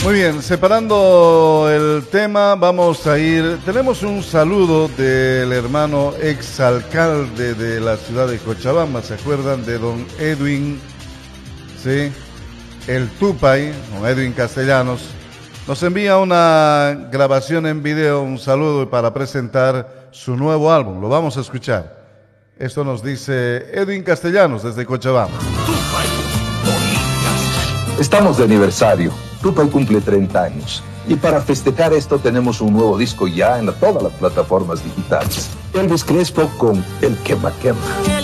Muy bien, separando el tema, vamos a ir. Tenemos un saludo del hermano exalcalde de la ciudad de Cochabamba. ¿Se acuerdan de don Edwin? Sí, el Tupay, don Edwin Castellanos. Nos envía una grabación en video, un saludo para presentar su nuevo álbum. Lo vamos a escuchar. Esto nos dice Edwin Castellanos desde Cochabamba. Estamos de aniversario. Tupay cumple 30 años. Y para festejar esto tenemos un nuevo disco ya en todas las plataformas digitales. Elvis Crespo con El Quema Quema.